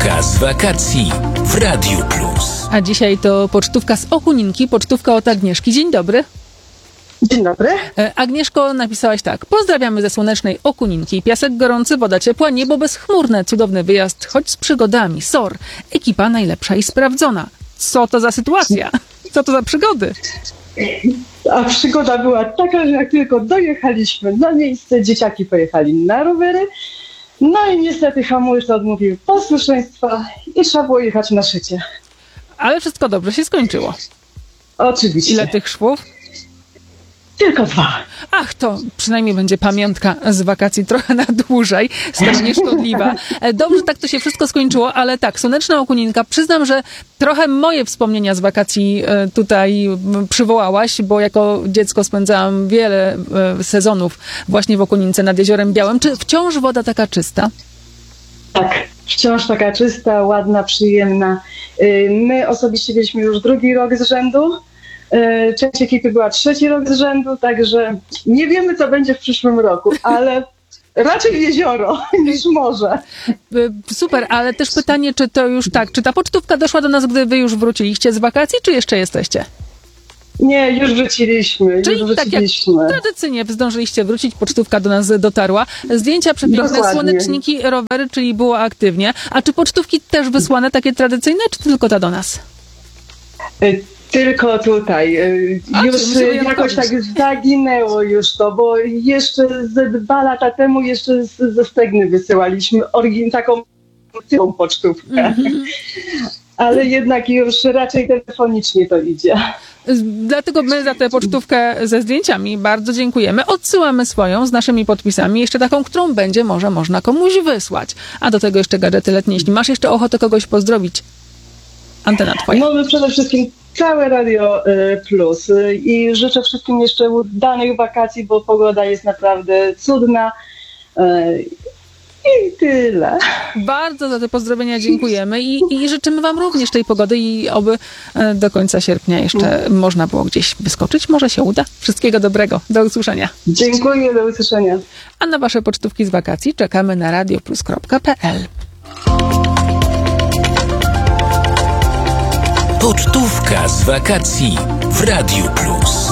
Pocztówka z wakacji w Radiu Plus. A dzisiaj to pocztówka z Okuninki, pocztówka od Agnieszki. Dzień dobry. Dzień dobry. Agnieszko, napisałaś tak. Pozdrawiamy ze słonecznej Okuninki. Piasek gorący, woda ciepła, niebo bezchmurne. Cudowny wyjazd, choć z przygodami. SOR. Ekipa najlepsza i sprawdzona. Co to za sytuacja? Co to za przygody? A przygoda była taka, że jak tylko dojechaliśmy na miejsce, dzieciaki pojechali na rowery, no i niestety hamulce odmówiły posłuszeństwa i trzeba było jechać na szycie. Ale wszystko dobrze się skończyło. Oczywiście. Ile tych szwów? Tylko 2. Ach, to przynajmniej będzie pamiątka z wakacji trochę na dłużej, skoro nieszkodliwa. Dobrze, tak to się wszystko skończyło, ale tak, słoneczna Okuninka, przyznam, że trochę moje wspomnienia z wakacji tutaj przywołałaś, bo jako dziecko spędzałam wiele sezonów właśnie w Okunince nad Jeziorem Białym. Czy wciąż woda taka czysta? Tak, wciąż taka czysta, ładna, przyjemna. My osobiście byliśmy już 2. rok z rzędu. Część ekipy była 3. rok z rzędu, także nie wiemy, co będzie w przyszłym roku, ale raczej jezioro niż morze. Super, ale też pytanie, czy to już tak, czy ta pocztówka doszła do nas, gdy wy już wróciliście z wakacji, czy jeszcze jesteście? Nie, już wróciliśmy. Czyli tak jak tradycyjnie zdążyliście wrócić, pocztówka do nas dotarła. Zdjęcia przepiękne, Dokładnie. słoneczniki, rowery, czyli było aktywnie. A czy pocztówki też wysłane, takie tradycyjne, czy tylko ta do nas? Tylko tutaj. Już jakoś tak zaginęło już to, bo jeszcze ze 2 lata temu jeszcze ze Stegny wysyłaliśmy taką pocztówkę. Ale jednak już raczej telefonicznie to idzie. Dlatego my za tę pocztówkę ze zdjęciami bardzo dziękujemy. Odsyłamy swoją z naszymi podpisami, jeszcze taką, którą będzie może można komuś wysłać. A do tego jeszcze gadżety letnie. Jeśli masz jeszcze ochotę kogoś pozdrowić, antena twoja. No przede wszystkim całe Radio Plus i życzę wszystkim jeszcze udanych wakacji, bo pogoda jest naprawdę cudna. I tyle. Bardzo za te pozdrowienia dziękujemy i życzymy wam również tej pogody i oby do końca sierpnia jeszcze można było gdzieś wyskoczyć. Może się uda. Wszystkiego dobrego. Do usłyszenia. Dziękuję, do usłyszenia. A na wasze pocztówki z wakacji czekamy na radioplus.pl. Pocztówka z wakacji w Radiu Plus.